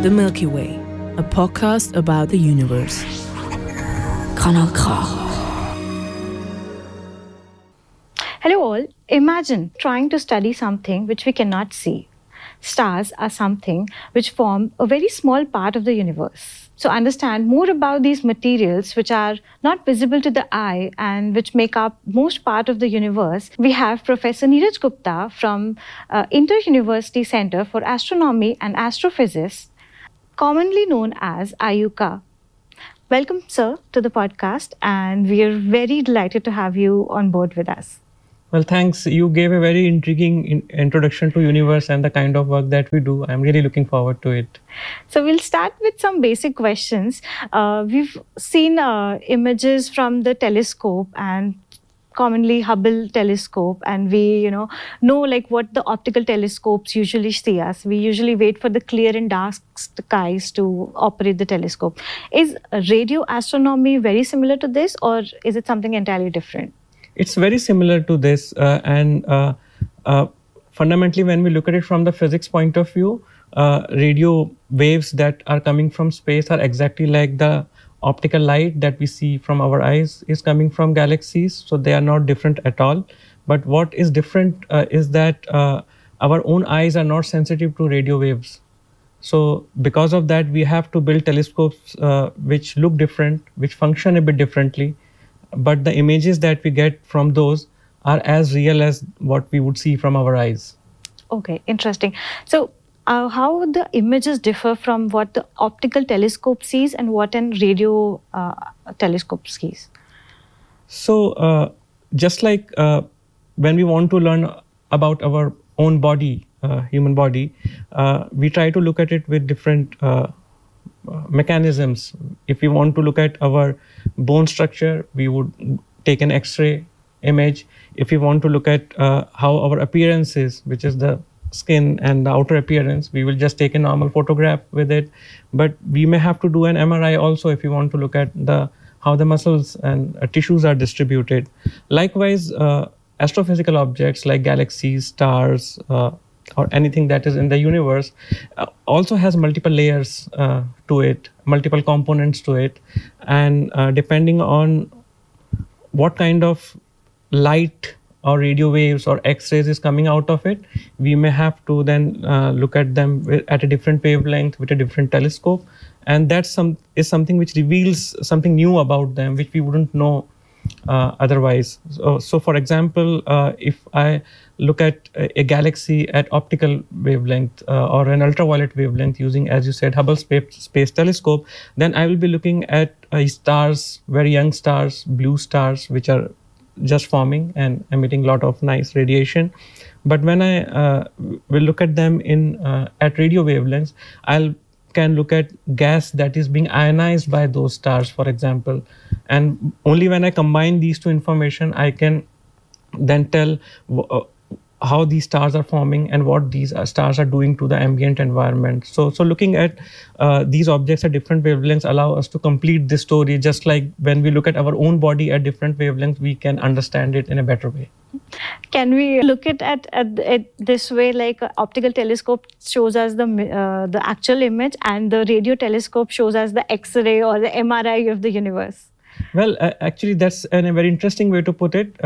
The Milky Way, a podcast about the universe. Kanal K. Hello all. Imagine trying to study something which we cannot see. Stars are something which form a very small part of the universe. So understand more about these materials which are not visible to the eye and which make up most part of the universe. We have Professor Neeraj Gupta from Inter-University Center for Astronomy and Astrophysics, commonly known as IUCAA. Welcome, sir, to the podcast, and we are very delighted to have you on board with us. Well, thanks. You gave a very intriguing introduction to universe and the kind of work that we do. I'm really looking forward to it. So we'll start with some basic questions. We've seen images from the telescope and commonly Hubble telescope, and we know like what the optical telescopes usually see us. We usually wait for the clear and dark skies to operate the telescope. Is radio astronomy very similar to this, or is it something entirely different? It's very similar to this, and fundamentally, when we look at it from the physics point of view, radio waves that are coming from space are exactly like the optical light that we see from our eyes is coming from galaxies. So they are not different at all. But what is different is that our own eyes are not sensitive to radio waves. So because of that, we have to build telescopes which look different, which function a bit differently. But the images that we get from those are as real as what we would see from our eyes. Okay, interesting. So how the images differ from what the optical telescope sees and what an radio telescope sees? So just like when we want to learn about our own body, human body, we try to look at it with different mechanisms. If we want to look at our bone structure, we would take an X-ray image. If we want to look at how our appearance is, which is the skin and the outer appearance, we will just take a normal photograph with it. But we may have to do an MRI also if we want to look at how the muscles and tissues are distributed. Likewise, astrophysical objects like galaxies, stars, or anything that is in the universe also has multiple layers to it, multiple components to it. And depending on what kind of light or radio waves or X-rays is coming out of it, we may have to then look at them at a different wavelength with a different telescope. And that is something which reveals something new about them, which we wouldn't know otherwise. So for example, if I look at a galaxy at optical wavelength or an ultraviolet wavelength using, as you said, Hubble Space Telescope, then I will be looking at stars, very young stars, blue stars, which are just forming and emitting a lot of nice radiation. But when I will look at them at radio wavelengths, can look at gas that is being ionized by those stars, for example. And only when I combine these two information, I can then tell how these stars are forming and what these stars are doing to the ambient environment. So looking at these objects at different wavelengths allow us to complete this story, just like when we look at our own body at different wavelengths, we can understand it in a better way. Can we look at this way, like optical telescope shows us the actual image and the radio telescope shows us the X-ray or the MRI of the universe? Well, actually, that's a very interesting way to put it.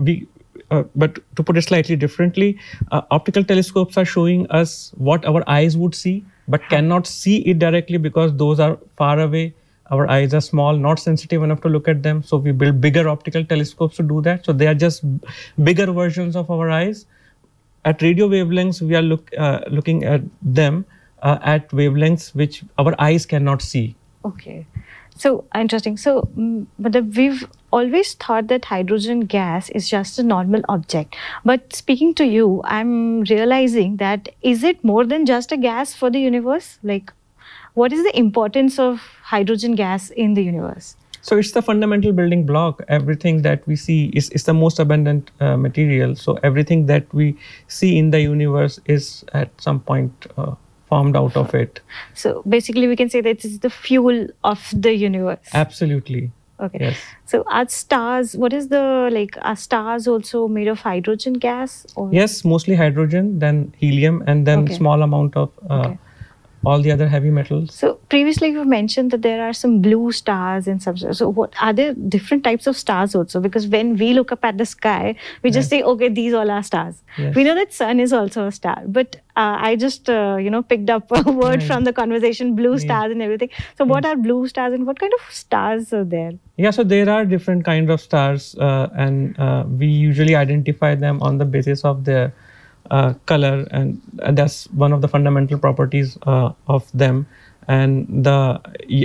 But to put it slightly differently, optical telescopes are showing us what our eyes would see, but cannot see it directly because those are far away. Our eyes are small, not sensitive enough to look at them. So we build bigger optical telescopes to do that. So they are just bigger versions of our eyes. At radio wavelengths, we are looking at them at wavelengths which our eyes cannot see. Okay. So interesting. So, but we've always thought that hydrogen gas is just a normal object. But speaking to you, I'm realizing that is it more than just a gas for the universe? Like, what is the importance of hydrogen gas in the universe? So it's the fundamental building block. Everything that we see is the most abundant material. So everything that we see in the universe is at some point formed out of it. So basically we can say that it's the fuel of the universe. Absolutely. Okay. Yes. So are stars, are stars also made of hydrogen gas? Or? Yes, mostly hydrogen, then helium, and then small amount of all the other heavy metals. So previously you mentioned that there are some blue stars and some. So what are there different types of stars also? Because when we look up at the sky, we just say, okay, these all are stars. Yes. We know that sun is also a star, but I just picked up a word from the conversation, blue stars and everything. So what are blue stars and what kind of stars are there? Yeah, so there are different kinds of stars, and we usually identify them on the basis of their color, and that's one of the fundamental properties of them. And the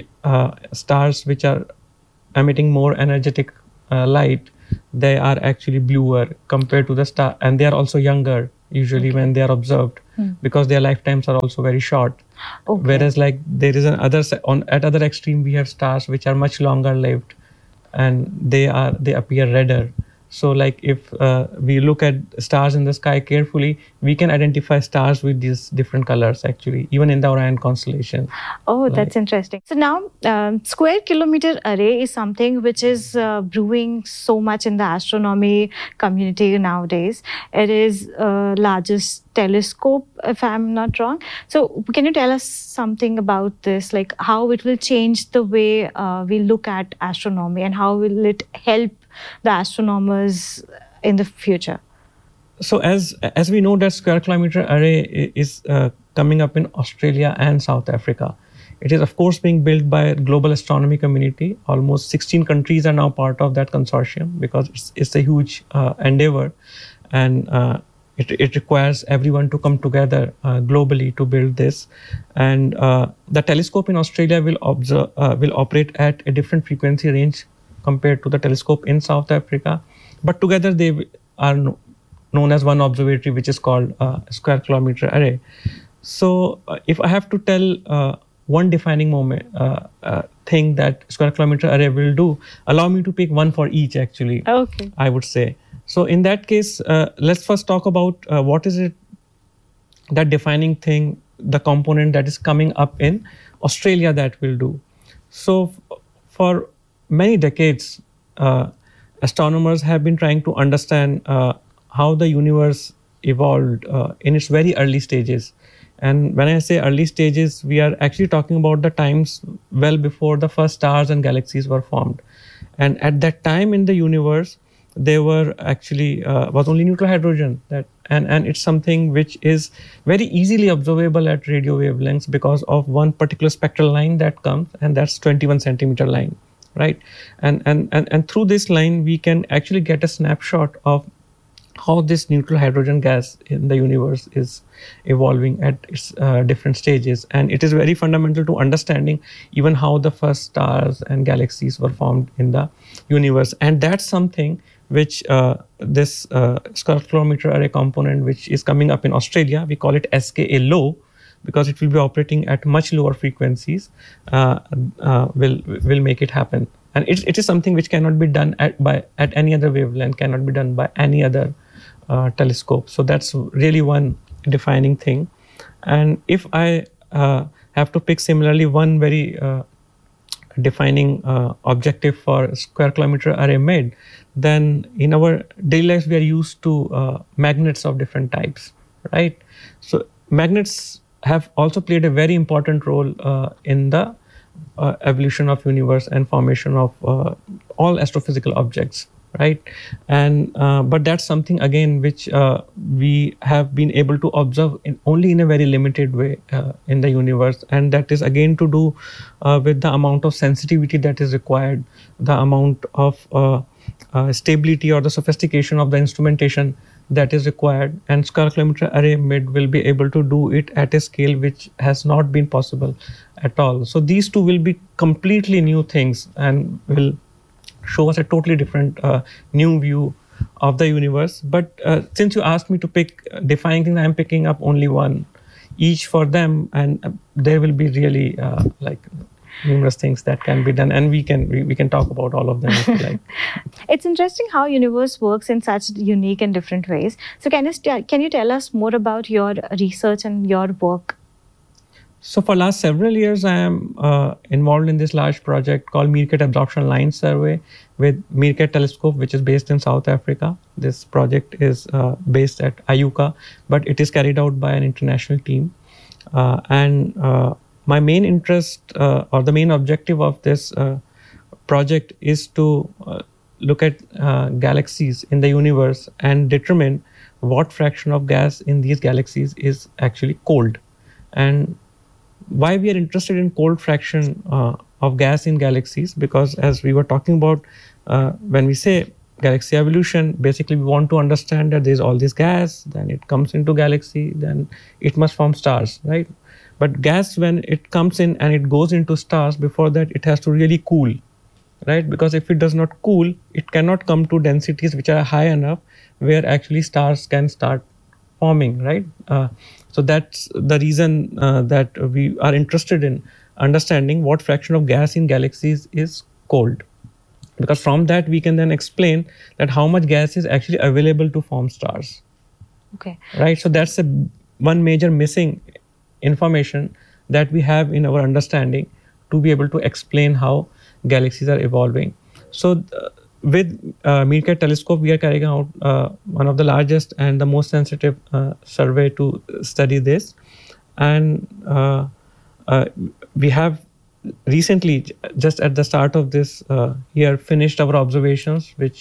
stars which are emitting more energetic light, they are actually bluer compared to the star, and they are also younger usually when they are observed, because their lifetimes are also very short. Whereas like there is at other extreme we have stars which are much longer lived, and they appear redder. So like if we look at stars in the sky carefully, we can identify stars with these different colors actually, even in the Orion constellation. Oh, that's interesting. So now square kilometer array is something which is brewing so much in the astronomy community nowadays. It is largest telescope, if I'm not wrong. So can you tell us something about this, like how it will change the way we look at astronomy, and how will it help the astronomers in the future? So as we know that square kilometer array is coming up in Australia and South Africa. It is of course being built by global astronomy community. Almost 16 countries are now part of that consortium, because it's a huge endeavor, and it requires everyone to come together globally to build this. And the telescope in Australia will operate at a different frequency range compared to the telescope in South Africa, but together they are known as one observatory, which is called square kilometer array. So if I have to tell one defining thing that square kilometer array will do, allow me to pick one for each actually. Okay. I would say. So in that case, let's first talk about what is it, that defining thing, the component that is coming up in Australia that will do. So for many decades, astronomers have been trying to understand how the universe evolved in its very early stages. And when I say early stages, we are actually talking about the times well before the first stars and galaxies were formed. And at that time in the universe, there were actually was only neutral hydrogen, and it's something which is very easily observable at radio wavelengths because of one particular spectral line that comes, and that's 21 centimeter line. Right, and through this line we can actually get a snapshot of how this neutral hydrogen gas in the universe is evolving at its different stages, and it is very fundamental to understanding even how the first stars and galaxies were formed in the universe. And that's something which this square kilometer array component, which is coming up in Australia, we call it SKA low, because it will be operating at much lower frequencies, will make it happen. And it is something which cannot be done at any other wavelength, cannot be done by any other telescope. So that's really one defining thing. And if I have to pick similarly one very defining objective for square kilometer array made, then in our daily lives we are used to magnets of different types, right? So magnets have also played a very important role in the evolution of universe and formation of all astrophysical objects, right? And but that's something again which we have been able to observe only in a very limited way in the universe, and that is again to do with the amount of sensitivity that is required, the amount of stability or the sophistication of the instrumentation that is required, and square kilometer array mid will be able to do it at a scale which has not been possible at all. So these two will be completely new things and will show us a totally different new view of the universe. But since you asked me to pick defining things, I am picking up only one each for them, and there will be really like numerous things that can be done, and we can talk about all of them if you like. It's interesting how universe works in such unique and different ways. So can you tell us more about your research and your work? So for last several years, I am involved in this large project called Meerkat Absorption Line Survey with Meerkat Telescope, which is based in South Africa. This project is based at IUCA, but it is carried out by an international team. And my main interest or the main objective of this project is to look at galaxies in the universe and determine what fraction of gas in these galaxies is actually cold. And why we are interested in cold fraction of gas in galaxies, because as we were talking about, when we say galaxy evolution, basically we want to understand that there's all this gas, then it comes into galaxy, then it must form stars, right? But gas, when it comes in and it goes into stars, before that it has to really cool, right? Because if it does not cool, it cannot come to densities which are high enough where actually stars can start forming, right? So that's the reason that we are interested in understanding what fraction of gas in galaxies is cold, because from that we can then explain that how much gas is actually available to form stars. Okay. Right. So that's one major missing information that we have in our understanding to be able to explain how galaxies are evolving. So with Meerkat telescope, we are carrying out one of the largest and the most sensitive survey to study this. And we have recently, just at the start of this year, finished our observations, which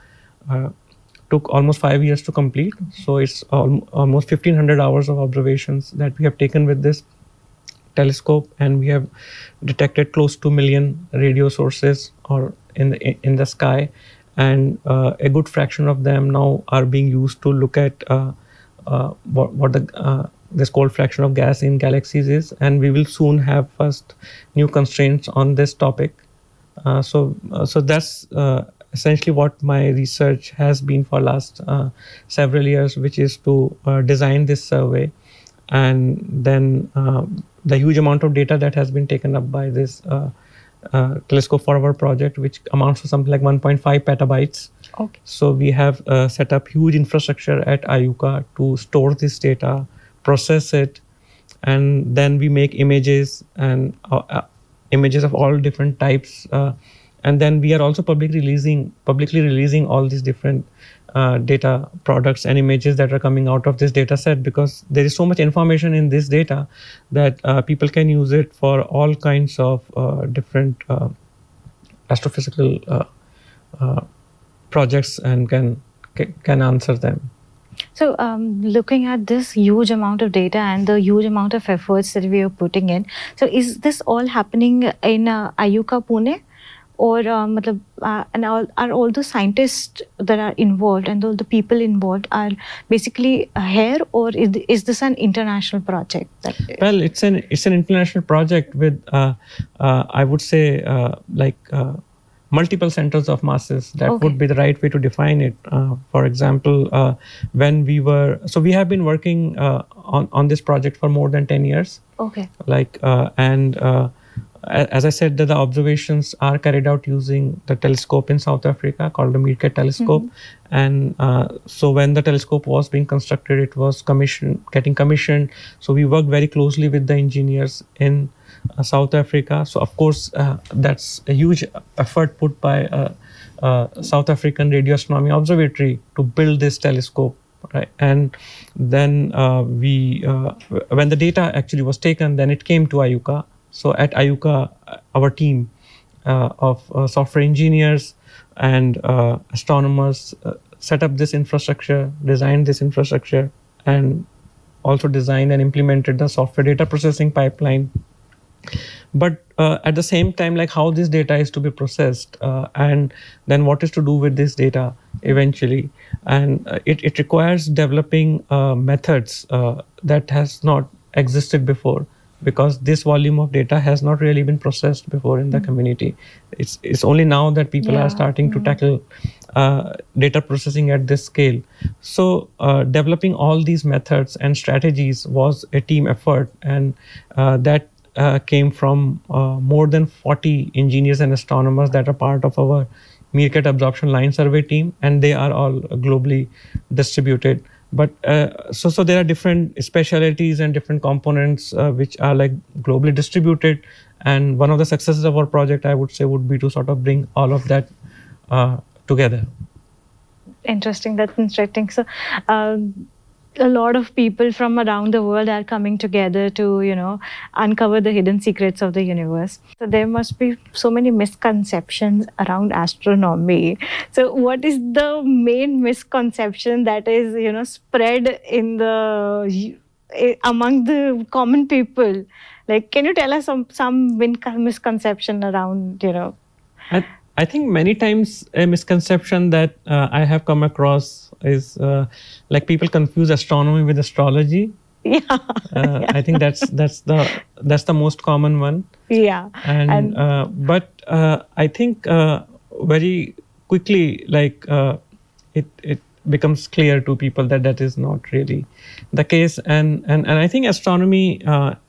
took almost 5 years to complete. So it's almost 1,500 hours of observations that we have taken with this telescope, and we have detected close to 1 million radio sources or in the sky, and a good fraction of them now are being used to look at what this cold fraction of gas in galaxies is, and we will soon have first new constraints on this topic. So that's essentially what my research has been for last several years, which is to design this survey, and then the huge amount of data that has been taken up by this telescope for our project, which amounts to something like 1.5 petabytes. Okay. So we have set up huge infrastructure at IUCAA to store this data, process it, and then we make images and images of all different types. And then we are also publicly releasing all these different data products and images that are coming out of this data set, because there is so much information in this data that people can use it for all kinds of different astrophysical projects and can answer them. So looking at this huge amount of data and the huge amount of efforts that we are putting in, so is this all happening in IUCAA Pune? Or and are all the scientists that are involved and all the people involved are basically here, or is this an international project? Well, it's an international project with I would say multiple centers of masses. That would be the right way to define it. For example, when we have been working on this project for more than 10 years. Okay. As I said, that the observations are carried out using the telescope in South Africa called the Meerkat telescope. Mm-hmm. And so when the telescope was being constructed, it was getting commissioned. So we worked very closely with the engineers in South Africa. So of course, that's a huge effort put by South African Radio Astronomy Observatory to build this telescope. Right. And then when the data actually was taken, then it came to IUCAA. So at IUCAA, our team of software engineers and astronomers set up this infrastructure, designed this infrastructure, and also designed and implemented the software data processing pipeline. But at the same time, like how this data is to be processed and then what is to do with this data eventually. And it requires developing methods that has not existed before, because this volume of data has not really been processed before in the community. It's only now that people are starting to tackle data processing at this scale. So developing all these methods and strategies was a team effort, and that came from more than 40 engineers and astronomers that are part of our Meerkat Absorption Line Survey team, and they are all globally distributed. But so there are different specialties and different components which are like globally distributed. And one of the successes of our project, I would say, would be to sort of bring all of that together. Interesting. That's interesting. So a lot of people from around the world are coming together to, uncover the hidden secrets of the universe. So there must be so many misconceptions around astronomy. So what is the main misconception that is, spread in among the common people? Like, can you tell us some misconception around, I think many times a misconception that I have come across is like people confuse astronomy with astrology. Yeah. I think that's the most common one. Yeah. But I think very quickly, like it becomes clear to people that is not really the case. And I think astronomy